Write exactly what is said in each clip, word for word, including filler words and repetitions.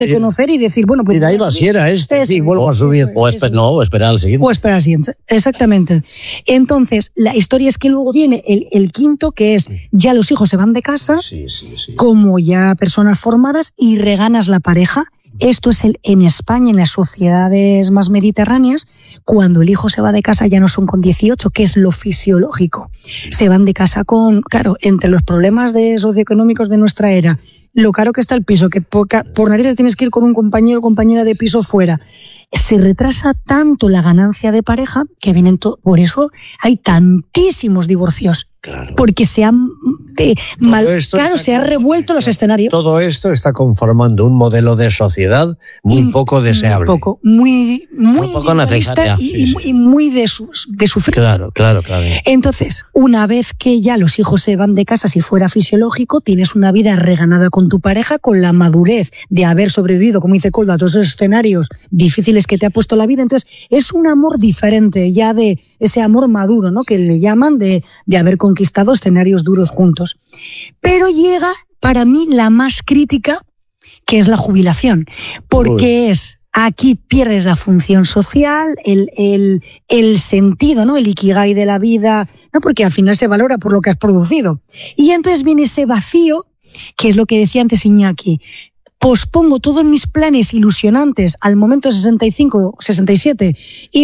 de conocer y decir, bueno, pues... Y de ahí va, si era este, sí, vuelvo a subir. O, esper, no, o esperar al siguiente. O esperar al siguiente, exactamente. Entonces, la historia es que luego viene el, el quinto, que es, ya los hijos se van de casa, sí, sí, sí. como ya personas formadas, y reganas la pareja. Esto es el, en España, en las sociedades más mediterráneas, cuando el hijo se va de casa ya no son con dieciocho, que es lo fisiológico. Se van de casa con, claro, entre los problemas de socioeconómicos de nuestra era, lo caro que está el piso, que por, por narices tienes que ir con un compañero o compañera de piso fuera. Se retrasa tanto la ganancia de pareja que vienen todo. Por eso hay tantísimos divorcios. Claro. Porque se han eh, mal, claro, se han revuelto los escenarios. Todo esto está conformando un modelo de sociedad muy y, poco deseable. Muy poco, muy, muy, muy poco necesaria. Y, sí, sí. y muy de, su, de sufrir. Claro, claro, claro. Entonces, una vez que ya los hijos se van de casa, si fuera fisiológico, tienes una vida reganada con tu pareja, con la madurez de haber sobrevivido, como dice Koldo, a todos esos escenarios difíciles que te ha puesto la vida. Entonces, es un amor diferente, ya de ese amor maduro, ¿no? Que le llaman de, de haber conquistado escenarios duros juntos. Pero llega, para mí, la más crítica, que es la jubilación. Porque Uy. es, aquí pierdes la función social, el, el, el sentido, ¿no? El ikigai de la vida, ¿no? Porque al final se valora por lo que has producido. Y entonces viene ese vacío, que es lo que decía antes Iñaki. Pospongo todos mis planes ilusionantes al momento sesenta y cinco, sesenta y siete,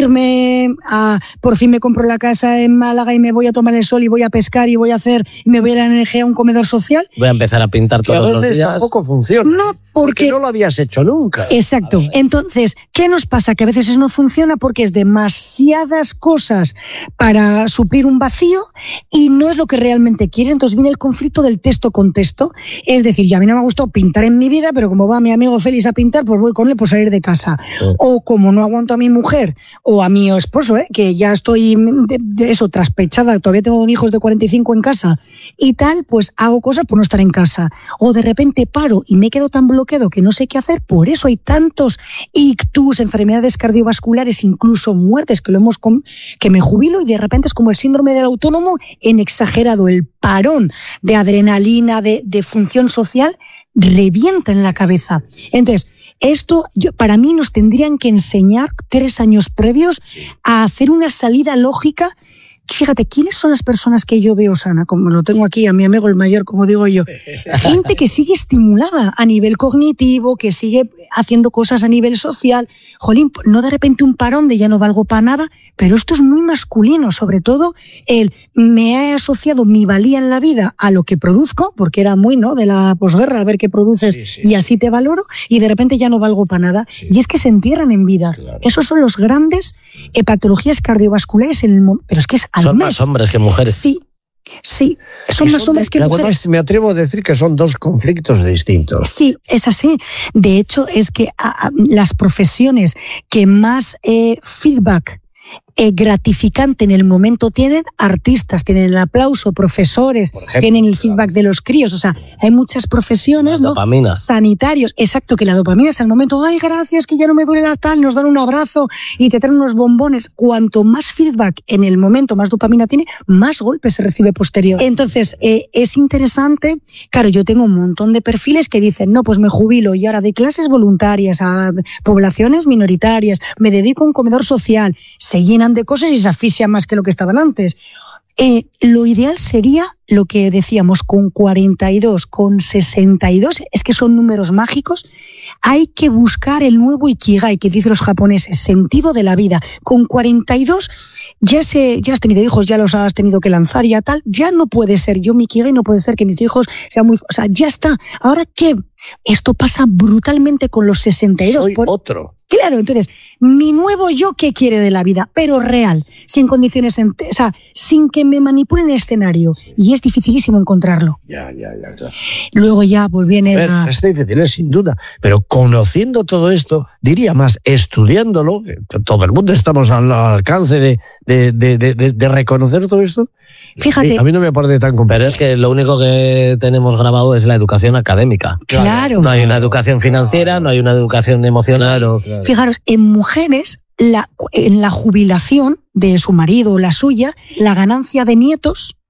irme a, por fin me compro la casa en Málaga y me voy a tomar el sol y voy a pescar y voy a hacer, y me voy a la energía a un comedor social. Voy a empezar a pintar todos que a los veces días. Tampoco funciona. No, porque, porque no lo habías hecho nunca. Exacto. Entonces, ¿qué nos pasa? Que a veces eso no funciona porque es demasiadas cosas para suplir un vacío y no es lo que realmente quiere. Entonces viene el conflicto del texto con texto. Es decir, ya a mí no me ha gustado pintar en mi vida, pero como va mi amigo Félix a pintar, pues voy con él por salir de casa. Sí. O como no aguanto a mi mujer o a mi esposo, ¿eh? Que ya estoy de, de eso, traspechada, todavía tengo hijos de cuarenta y cinco en casa y tal, pues hago cosas por no estar en casa. O de repente paro y me quedo tan bloqueado que no sé qué hacer. Por eso hay tantos ictus, enfermedades cardiovasculares, incluso muertes, que lo hemos com- que me jubilo y de repente es como el síndrome del autónomo en exagerado, el parón de adrenalina, de, de función social, revienta en la cabeza. Entonces, esto yo, para mí nos tendrían que enseñar tres años previos a hacer una salida lógica. Fíjate, ¿quiénes son las personas que yo veo sana? Como lo tengo aquí, a mi amigo el mayor, como digo yo. Gente que sigue estimulada a nivel cognitivo, que sigue haciendo cosas a nivel social. Jolín, no de repente un parón de ya no valgo para nada, pero esto es muy masculino, sobre todo el me he asociado mi valía en la vida a lo que produzco, porque era muy, ¿no?, de la posguerra, a ver qué produces sí, sí, y así te valoro, y de repente ya no valgo para nada. Sí. Y es que se entierran en vida. Claro. Esos son los grandes eh, patologías cardiovasculares, en el mo- pero es que es al Son mes. Más hombres que mujeres. Sí. Sí, son más hombres que mujeres. Además, me atrevo a decir que son dos conflictos distintos. Sí, es así. De hecho, es que a, a, las profesiones que más eh, feedback eh, gratificante en el momento tienen, artistas tienen el aplauso, profesores ejemplo, tienen el feedback claro. de los críos, o sea, hay muchas profesiones, ¿no? Sanitarios, exacto, que la dopamina es al momento, ay, gracias, que ya no me duele la tal, nos dan un abrazo y te traen unos bombones. Cuanto más feedback en el momento, más dopamina tiene, más golpes se recibe posterior. Entonces, eh, es interesante, claro, yo tengo un montón de perfiles que dicen, no, pues me jubilo y ahora doy clases voluntarias a poblaciones minoritarias, me dedico a un comedor social, se llenan de cosas y se asfixian más que lo que estaban antes. Eh, lo ideal sería lo que decíamos, con cuarenta y dos, con sesenta y dos, es que son números mágicos. Hay que buscar el nuevo ikigai, que dicen los japoneses, sentido de la vida. Con cuarenta y dos ya, se, ya has tenido hijos, ya los has tenido que lanzar y ya tal, ya no puede ser yo mi ikigai, no puede ser que mis hijos sean muy... O sea, ya está. Ahora, ¿qué? Esto pasa brutalmente con los sesenta y dos. Soy por... otro. Claro, entonces, mi nuevo yo, ¿qué quiere de la vida? Pero real, sin condiciones, en, o sea, sin que me manipulen el escenario. Y es dificilísimo encontrarlo. Ya, ya, ya. ya. Luego ya, pues viene... A ver, la... es difícil, sin duda. Pero conociendo todo esto, diría más, estudiándolo, todo el mundo estamos al alcance de, de, de, de, de reconocer todo esto. Fíjate. A mí no me parece tan complicado. Pero es que lo único que tenemos grabado es la educación académica. Claro. No hay una educación financiera, no hay una educación emocional. O... Claro. Fijaros, en mujeres, la, en la jubilación de su marido o la suya, la ganancia de nietos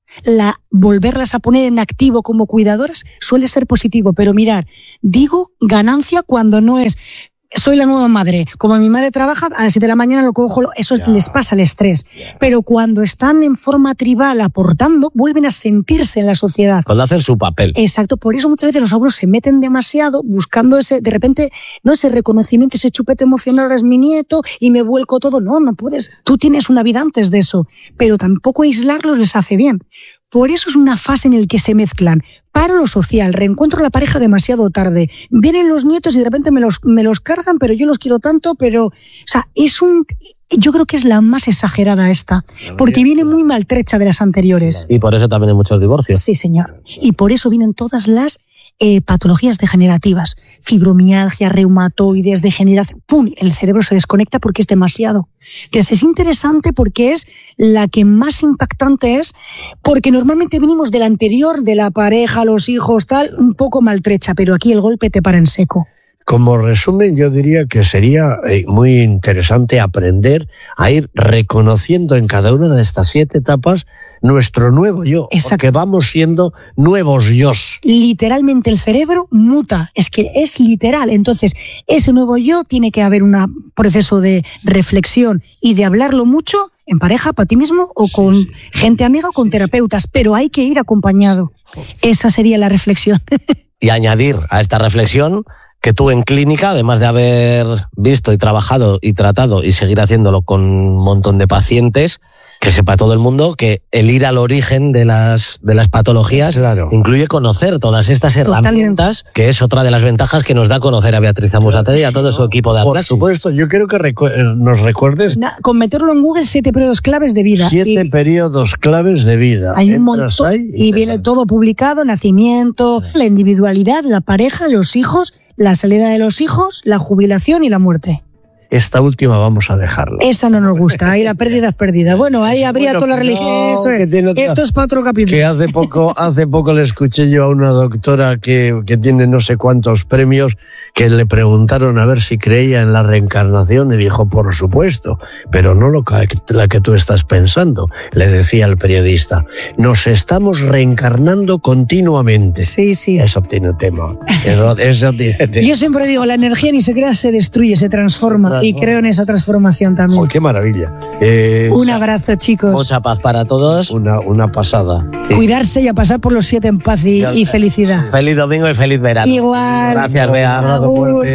la volverlas a poner en activo como cuidadoras suele ser positivo, pero mirar, digo ganancia cuando no es soy la nueva madre, como mi madre trabaja a las siete de la mañana lo cojo, eso ya. Les pasa el estrés, ya. Pero cuando están en forma tribal aportando, vuelven a sentirse en la sociedad. Cuando hacen su papel. Exacto, por eso muchas veces los abuelos se meten demasiado buscando ese, de repente, no ese reconocimiento, ese chupete emocional, es mi nieto y me vuelco todo, no, no puedes, tú tienes una vida antes de eso, pero tampoco aislarlos les hace bien. Por eso es una fase en la que se mezclan paro lo social, reencuentro a la pareja demasiado tarde, vienen los nietos y de repente me los, me los cargan, pero yo los quiero tanto, pero, o sea, es un, yo creo que es la más exagerada esta, porque viene muy maltrecha de las anteriores. Y por eso también hay muchos divorcios. Sí, señor. Y por eso vienen todas las Eh, patologías degenerativas, fibromialgia, reumatoides, degeneración, ¡pum! El cerebro se desconecta porque es demasiado. Entonces es interesante porque es la que más impactante es, porque normalmente venimos de la anterior, de la pareja, los hijos, tal, un poco maltrecha, pero aquí el golpe te para en seco. Como resumen, yo diría que sería muy interesante aprender a ir reconociendo en cada una de estas siete etapas nuestro nuevo yo, exacto, porque vamos siendo nuevos yos. Literalmente el cerebro muta, es que es literal. Entonces, ese nuevo yo tiene que haber un proceso de reflexión y de hablarlo mucho en pareja, para ti mismo, o con sí, sí. gente amiga o con terapeutas, pero hay que ir acompañado. Esa sería la reflexión. Y añadir a esta reflexión que tú en clínica, además de haber visto y trabajado y tratado y seguir haciéndolo con un montón de pacientes, que sepa todo el mundo que el ir al origen de las, de las patologías claro. incluye conocer todas estas herramientas, Totalmente. Que es otra de las ventajas que nos da conocer a Beatriz Amusateri y a todo su equipo de Atlassian. Por supuesto, yo quiero que recu- nos recuerdes... Na, con meterlo en Google, siete periodos claves de vida. Siete y, periodos claves de vida. Hay un montón y, y viene todo publicado, nacimiento, sí. la individualidad, la pareja, los hijos, la salida de los hijos, la jubilación y la muerte. Esta última vamos a dejarla. Esa no nos gusta, ahí la pérdida es pérdida. Bueno, ahí habría bueno, toda la religión. No, eso es. Otra, esto es para otro capítulo. Que hace poco, hace poco le escuché yo a una doctora que, que tiene no sé cuántos premios, que le preguntaron a ver si creía en la reencarnación y dijo, por supuesto, pero no lo que, la que tú estás pensando. Le decía el periodista, nos estamos reencarnando continuamente. Sí, sí. Eso tiene tema. Eso, eso tiene tema. Yo siempre digo, la energía ni se crea, se destruye, se transforma. Y creo en esa transformación también. Oh, ¡qué maravilla! Eh, Un abrazo, chicos. Mucha paz para todos. Una, una pasada. Cuidarse y a pasar por los siete en paz y, y felicidad. Feliz domingo y feliz verano. Igual. Gracias, Bea. Un abrazo fuerte.